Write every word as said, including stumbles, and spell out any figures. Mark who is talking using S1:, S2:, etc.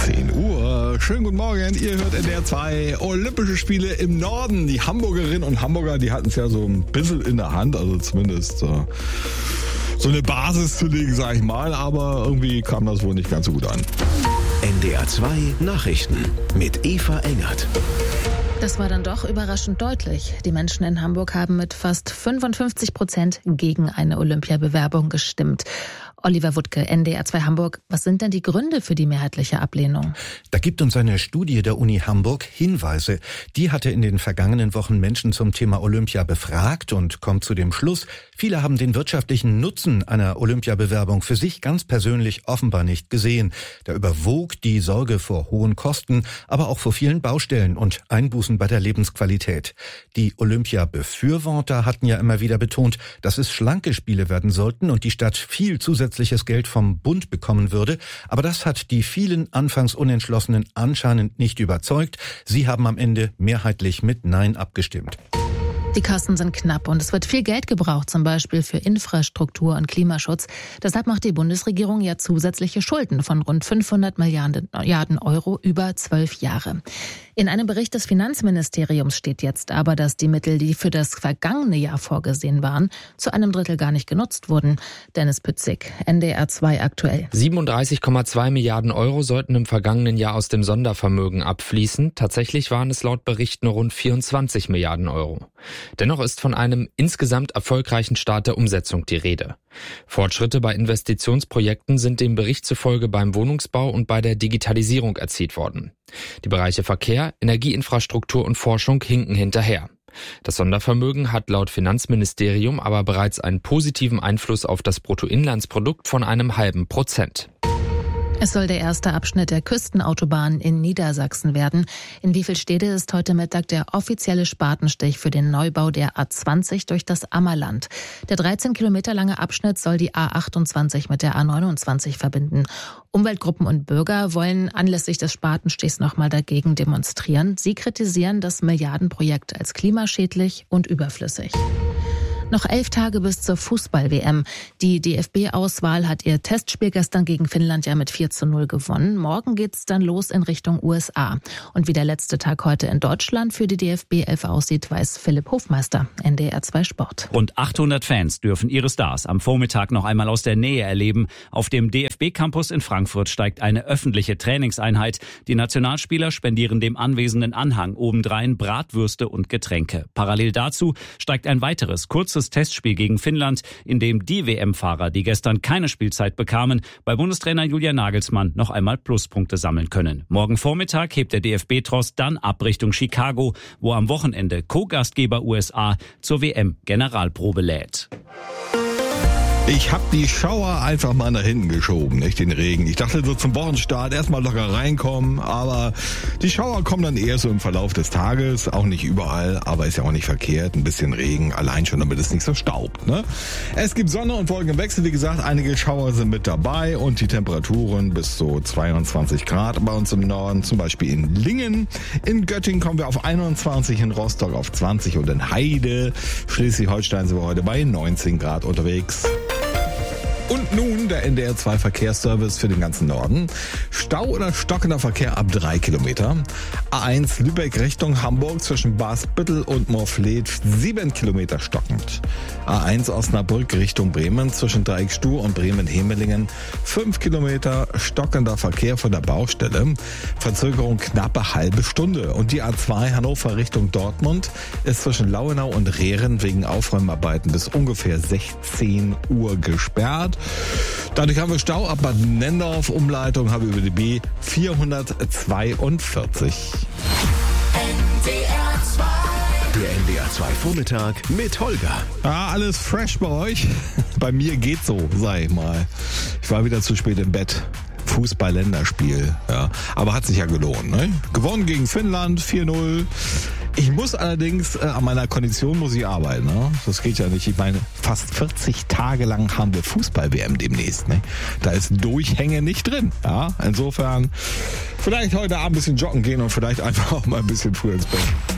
S1: zehn Uhr. Schönen guten Morgen, ihr hört N D R zwei Olympische Spiele im Norden. Die Hamburgerinnen und Hamburger, die hatten es ja so ein bisschen in der Hand, also zumindest äh, so eine Basis zu legen, sag ich mal, aber irgendwie kam das wohl nicht ganz so gut an.
S2: N D R zwei Nachrichten mit Eva Engert.
S3: Das war dann doch überraschend deutlich. Die Menschen in Hamburg haben mit fast fünfundfünfzig Prozent gegen eine Olympiabewerbung gestimmt. Oliver Wuttke, N D R zwei Hamburg. Was sind denn die Gründe für die mehrheitliche Ablehnung?
S4: Da gibt uns eine Studie der Uni Hamburg Hinweise. Die hatte in den vergangenen Wochen Menschen zum Thema Olympia befragt und kommt zu dem Schluss, viele haben den wirtschaftlichen Nutzen einer Olympiabewerbung für sich ganz persönlich offenbar nicht gesehen. Da überwog die Sorge vor hohen Kosten, aber auch vor vielen Baustellen und Einbußen bei der Lebensqualität. Die Olympia-Befürworter hatten ja immer wieder betont, dass es schlanke Spiele werden sollten und die Stadt viel zusätzliches Geld vom Bund bekommen würde. Aber das hat die vielen anfangs Unentschlossenen anscheinend nicht überzeugt. Sie haben am Ende mehrheitlich mit Nein abgestimmt.
S3: Die Kassen sind knapp und es wird viel Geld gebraucht, zum Beispiel für Infrastruktur und Klimaschutz. Deshalb macht die Bundesregierung ja zusätzliche Schulden von rund fünfhundert Milliarden Euro über zwölf Jahre. In einem Bericht des Finanzministeriums steht jetzt aber, dass die Mittel, die für das vergangene Jahr vorgesehen waren, zu einem Drittel gar nicht genutzt wurden. Dennis Pützig, N D R zwei aktuell.
S5: siebenunddreißig Komma zwei Milliarden Euro sollten im vergangenen Jahr aus dem Sondervermögen abfließen. Tatsächlich waren es laut Bericht nur rund vierundzwanzig Milliarden Euro. Dennoch ist von einem insgesamt erfolgreichen Start der Umsetzung die Rede. Fortschritte bei Investitionsprojekten sind dem Bericht zufolge beim Wohnungsbau und bei der Digitalisierung erzielt worden. Die Bereiche Verkehr, Energieinfrastruktur und Forschung hinken hinterher. Das Sondervermögen hat laut Finanzministerium aber bereits einen positiven Einfluss auf das Bruttoinlandsprodukt von einem halben Prozent.
S3: Es soll der erste Abschnitt der Küstenautobahn in Niedersachsen werden. In Wiefelstede ist heute Mittag der offizielle Spatenstich für den Neubau der A zwanzig durch das Ammerland. Der dreizehn Kilometer lange Abschnitt soll die A achtundzwanzig mit der A neunundzwanzig verbinden. Umweltgruppen und Bürger wollen anlässlich des Spatenstichs nochmal dagegen demonstrieren. Sie kritisieren das Milliardenprojekt als klimaschädlich und überflüssig. Noch elf Tage bis zur Fußball-W M. Die D F B-Auswahl hat ihr Testspiel gestern gegen Finnland ja mit vier zu null gewonnen. Morgen geht's dann los in Richtung U S A. Und wie der letzte Tag heute in Deutschland für die D F B elf aussieht, weiß Philipp Hofmeister, N D R zwei Sport.
S6: Rund achthundert Fans dürfen ihre Stars am Vormittag noch einmal aus der Nähe erleben. Auf dem D F B-Campus in Frankfurt steigt eine öffentliche Trainingseinheit. Die Nationalspieler spendieren dem anwesenden Anhang obendrein Bratwürste und Getränke. Parallel dazu steigt ein weiteres kurzes Testspiel gegen Finnland, in dem die W M-Fahrer, die gestern keine Spielzeit bekamen, bei Bundestrainer Julian Nagelsmann noch einmal Pluspunkte sammeln können. Morgen Vormittag hebt der D F B-Tross dann ab Richtung Chicago, wo am Wochenende Co-Gastgeber U S A zur W M-Generalprobe lädt.
S1: Ich habe die Schauer einfach mal nach hinten geschoben, nicht den Regen. Ich dachte so zum Wochenstart erstmal locker reinkommen, aber die Schauer kommen dann eher so im Verlauf des Tages, auch nicht überall, aber ist ja auch nicht verkehrt. Ein bisschen Regen, allein schon, damit es nicht so staubt, ne? Es gibt Sonne und Wolken im Wechsel, wie gesagt, einige Schauer sind mit dabei und die Temperaturen bis zu zweiundzwanzig Grad bei uns im Norden, zum Beispiel in Lingen. In Göttingen kommen wir auf einundzwanzig, in Rostock auf zwanzig und in Heide, Schleswig-Holstein sind wir heute bei neunzehn Grad unterwegs. Und nun der N D R zwei Verkehrsservice für den ganzen Norden. Stau oder stockender Verkehr ab drei Kilometer. A eins Lübeck Richtung Hamburg zwischen Basbüttel und Morfleet sieben Kilometer stockend. A eins Osnabrück Richtung Bremen zwischen Dreieckstuhl und Bremen-Hemelingen fünf Kilometer stockender Verkehr von der Baustelle. Verzögerung knappe halbe Stunde. Und die A zwei Hannover Richtung Dortmund ist zwischen Lauenau und Rehren wegen Aufräumarbeiten bis ungefähr sechzehn Uhr gesperrt. Dadurch haben wir Stau ab Bad Nendorf, Umleitung haben wir über die B vierhundertzweiundvierzig.
S2: Der N D R zwei Vormittag mit Holger.
S1: Ah, alles fresh bei euch? Bei mir geht's so, sag ich mal. Ich war wieder zu spät im Bett. Fußball-Länderspiel, ja. Aber hat sich ja gelohnt, ne? Gewonnen gegen Finnland, vier null. Ich muss allerdings, äh, an meiner Kondition muss ich arbeiten, ne? Das geht ja nicht. Ich meine, fast vierzig Tage lang haben wir Fußball-W M demnächst, ne? Da ist Durchhänge nicht drin, ja? Insofern, vielleicht heute Abend ein bisschen joggen gehen und vielleicht einfach auch mal ein bisschen früher ins Bett.